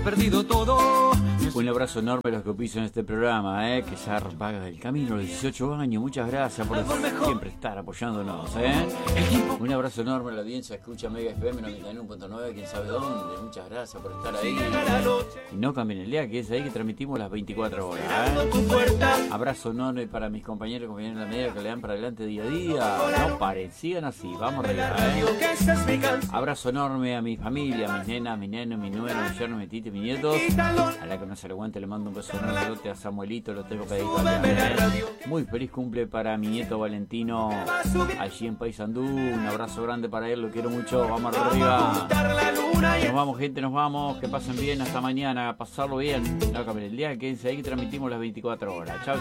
perdido todo. Un abrazo enorme a los que opisan este programa, que ya vaga del camino, los 18 años. Muchas gracias por siempre estar apoyándonos. Un abrazo enorme a la audiencia. Escucha Mega FM 91.9, quién sabe dónde. Muchas gracias por estar ahí. Y no cambien el día, que es ahí que transmitimos las 24 horas. Abrazo enorme para mis compañeros y compañeras de la media que le dan para adelante día a día. No paren, sigan así, vamos arriba. Abrazo enorme a mi familia, a mis nenas, mi neno, mi nuera, mi yerno, mi tita y mis nietos. A la que no se le aguante le mando un beso enorme a Samuelito, lo tengo que dedicar. Muy feliz cumple para mi nieto Valentino allí en Paysandú. Un abrazo grande para él, lo quiero mucho. Vamos arriba. Nos vamos, gente, nos vamos. Que pasen bien, hasta mañana. Pasarlo bien. No cambien el día, quédense ahí que transmitimos las 24 horas. Chao.